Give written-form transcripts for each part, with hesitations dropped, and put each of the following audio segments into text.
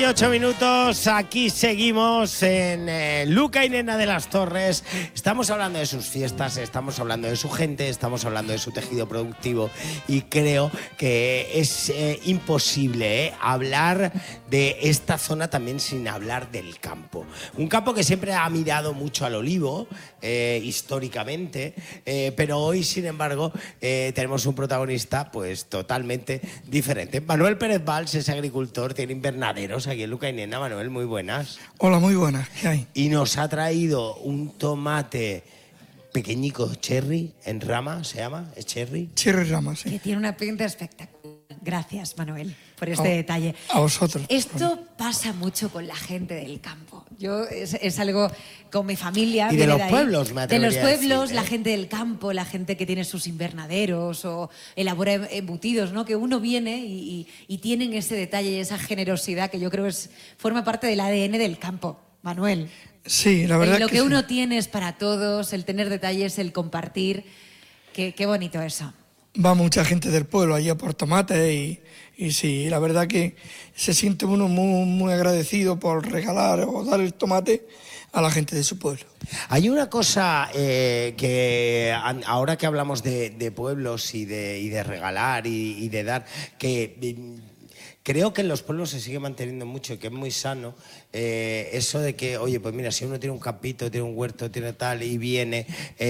8 minutos, aquí seguimos en Luca y Nena de las Torres. Estamos hablando de sus fiestas, estamos hablando de su gente, estamos hablando de su tejido productivo y creo que es imposible hablar de esta zona también sin hablar del campo. Un campo que siempre ha mirado mucho al olivo, históricamente, pero hoy, sin embargo, tenemos un protagonista pues totalmente diferente. Manuel Pérez Valls es agricultor, tiene invernaderos aquí en Luca y Nena. Manuel, muy buenas. Hola, muy buenas. ¿Qué hay? Y nos ha traído un tomate pequeñico, cherry, en rama, ¿se llama? ¿Es cherry? Cherry rama, sí. Que tiene una pinta espectacular. Gracias, Manuel, por este detalle. A vosotros. Esto pasa mucho con la gente del campo. Yo es algo con mi familia. Y de los pueblos, me atrevería de los pueblos, a decir, la gente del campo, la gente que tiene sus invernaderos o elabora embutidos, ¿no? Que uno viene y tienen ese detalle y esa generosidad que yo creo forma parte del ADN del campo, Manuel. Sí, la verdad Lo que sí. uno tiene es para todos, el tener detalles, el compartir. Qué bonito eso. Va mucha gente del pueblo allí a por tomates y sí, la verdad que se siente uno muy agradecido por regalar o dar el tomate a la gente de su pueblo. Hay una cosa que ahora que hablamos de pueblos y de regalar y de dar, que creo que en los pueblos se sigue manteniendo mucho y que es muy sano, eso de que, oye, pues mira, si uno tiene un campito, tiene un huerto, tiene tal, y viene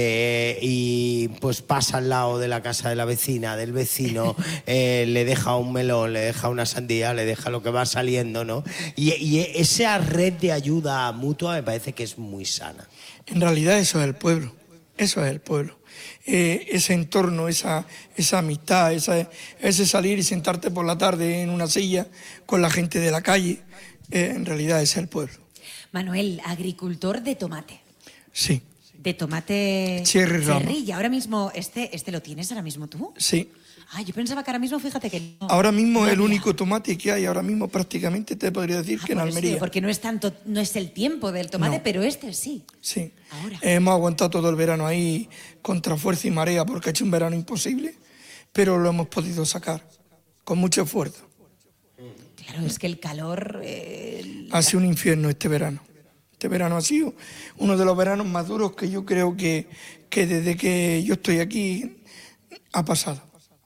y pues pasa al lado de la casa de la vecina, del vecino, le deja un melón, le deja una sandía, le deja lo que va saliendo, ¿no? Y esa red de ayuda mutua me parece que es muy sana. En realidad eso es el pueblo, eso es el pueblo. Ese entorno, esa amistad, ese salir y sentarte por la tarde en una silla con la gente de la calle, en realidad es el pueblo. Manuel, agricultor de tomate. Sí. De tomate Cherry rama. Y ahora mismo, ¿este lo tienes ahora mismo tú? Sí. Ah, yo pensaba que ahora mismo, fíjate que no. Ahora mismo no es el había. único tomate que hay, ahora mismo prácticamente te podría decir que en por eso, Almería. porque no es el tiempo del tomate, No. pero este sí. Sí. Ahora. Hemos aguantado todo el verano ahí contra fuerza y marea porque ha hecho un verano imposible, pero lo hemos podido sacar con mucho esfuerzo. Claro, es que el calor... Ha sido un infierno este verano. Este verano ha sido uno de los veranos más duros que yo creo que desde que yo estoy aquí ha pasado.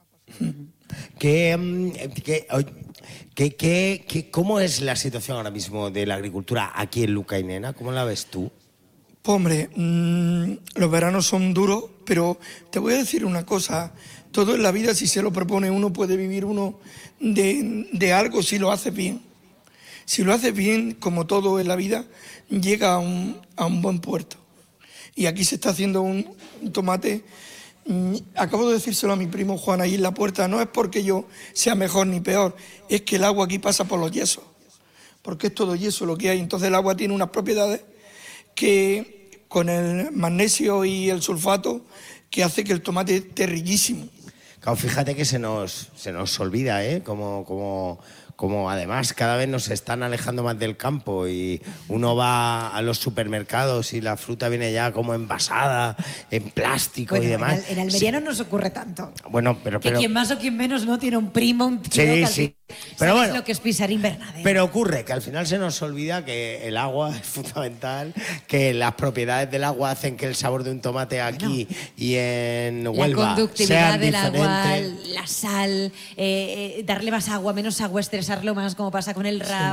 ¿Cómo es la situación ahora mismo de la agricultura aquí en Luca y Nena? ¿Cómo la ves tú? Pues hombre, los veranos son duros, pero te voy a decir una cosa. Todo en la vida, si se lo propone uno, puede vivir uno de algo si lo hace bien. Si lo haces bien, como todo en la vida, llega a un buen puerto. Y aquí se está haciendo un tomate. Acabo de decírselo a mi primo Juan ahí en la puerta. No es porque yo sea mejor ni peor, es que el agua aquí pasa por los yesos. Porque es todo yeso lo que hay. Entonces el agua tiene unas propiedades que con el magnesio y el sulfato que hace que el tomate esté riquísimo. Claro, fíjate que se nos olvida, como además cada vez nos están alejando más del campo y uno va a los supermercados y la fruta viene ya como envasada en plástico, Bueno, y demás. en Almería no nos ocurre tanto. Bueno, pero quien más o quien menos no tiene un primo, un tío Sí, que sí. Pero Pero bueno, lo que es pisar invernadero. Pero ocurre que al final se nos olvida que el agua es fundamental, que las propiedades del agua hacen que el sabor de un tomate aquí y en Huelva la conductividad sean del agua, diferentes. la sal, darle más agua, menos agua, estresarlo más, como pasa con el rap.